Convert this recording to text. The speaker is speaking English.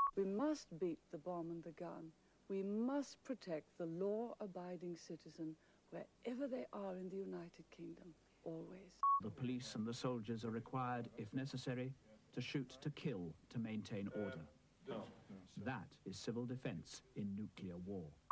We must beat the bomb and the gun. We must protect the law-abiding citizen wherever they are in the United Kingdom, always. The police and the soldiers are required, if necessary, to shoot to kill to maintain order. That is civil defence in nuclear war.